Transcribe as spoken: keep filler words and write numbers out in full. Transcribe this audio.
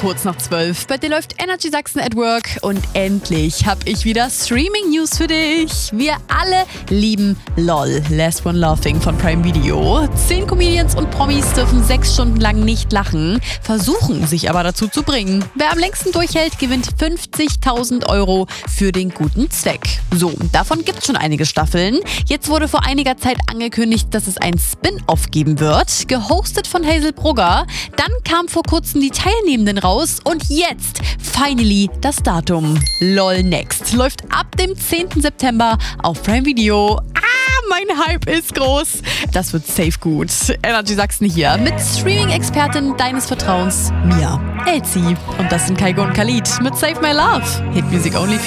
kurz nach zwölf. Bei dir läuft Energy Sachsen at Work und endlich habe ich wieder Streaming-News für dich. Wir alle lieben LOL, Last One Laughing von Prime Video. Zehn Comedians und Promis dürfen sechs Stunden lang nicht lachen, versuchen sich aber dazu zu bringen. Wer am längsten durchhält, gewinnt fünfzigtausend Euro für den guten Zweck. So, davon gibt es schon einige Staffeln. Jetzt wurde vor einiger Zeit angekündigt, dass es ein Spin-Off geben wird, gehostet von Hazel Brugger. Dann kam vor kurzem die Teilnehmenden raus und jetzt finally das Datum. LOL Next läuft ab dem zehnten September auf Prime Video. Ah, mein Hype ist groß. Das wird safe gut. Energy Sachsen hier mit Streaming-Expertin deines Vertrauens, Mia Elzi. Und das sind Kaigo und Khalid mit Save My Love. Hit Music Only.